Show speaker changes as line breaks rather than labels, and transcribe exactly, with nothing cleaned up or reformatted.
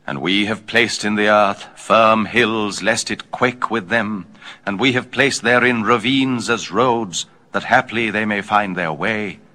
And we have placed in the earth firm hills, lest it quake with them, and we have placed therein ravines as roads, that haply they may find their way.